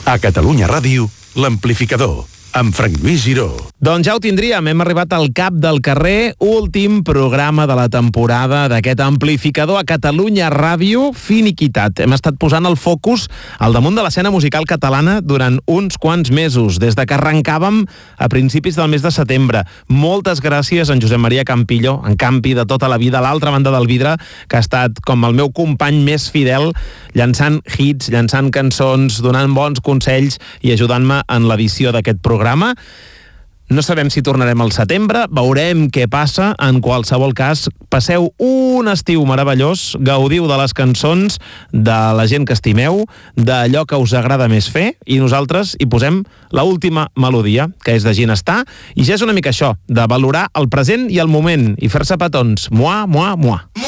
A Catalunya Ràdio, l'Amplificador, amb Frank Lluís Giró. Doncs ja ho tindríem, hem arribat al cap del carrer, últim programa de la temporada d'aquest Amplificador a Catalunya Ràdio, finiquitat. Hem estat posant el focus al damunt de l'escena musical catalana durant uns quants mesos, des de que arrencàvem a principis del mes de setembre. Moltes gràcies a en Josep Maria Campillo, en Campi de tota la vida, a l'altra banda del vidre, que ha estat com el meu company més fidel, llançant hits, llançant cançons, donant bons consells i ajudant-me en l'edició d'aquest programa. No sabem si tornarem al setembre, veurem què passa. En qualsevol cas, passeu un estiu meravellós, gaudiu de les cançons, de la gent que estimeu, d'allò que us agrada més fer, i nosaltres hi posem l'última melodia, que és de Ginestar, i ja és una mica això, de valorar el present i el moment, i fer-se petons. Mua, mua, mua.